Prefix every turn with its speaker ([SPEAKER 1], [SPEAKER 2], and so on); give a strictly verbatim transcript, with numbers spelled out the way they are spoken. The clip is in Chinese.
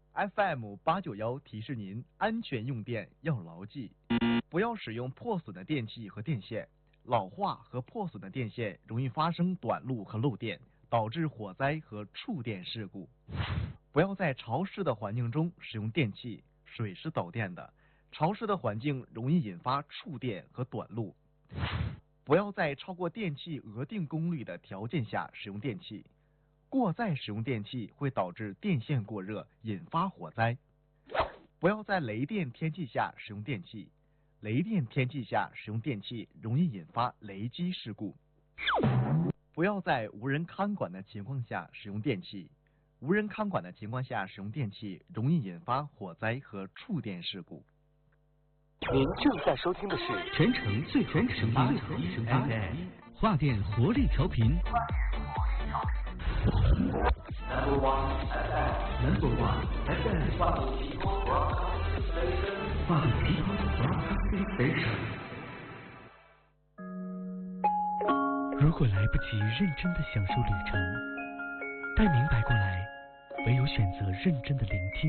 [SPEAKER 1] F M 八九幺提示您：安全用电要牢记，不要使用破损的电器和电线。老化和破损的电线容易发生短路和漏电，导致火灾和触电事故。不要在潮湿的环境中使用电器，水是导电的，潮湿的环境容易引发触电和短路。不要在超过电器额定功率的条件下使用电器，过载使用电器会导致电线过热，引发火灾。不要在雷电天气下使用电器，雷电天气下使用电器容易引发雷击事故。不要在无人看管的情况下使用电器，无人看管的情况下使用电器容易引发火灾和触电事故。
[SPEAKER 2] 您正在收听的是
[SPEAKER 3] 全城最全声八一 F M 华电活力调频。
[SPEAKER 2] Number one F M
[SPEAKER 3] Number one F M
[SPEAKER 2] 华电提供 Broadcasting Station
[SPEAKER 3] 华电提供 Broadcasting Station。如果来不及认真的享受旅程，待明白过来，唯有选择认真的聆听。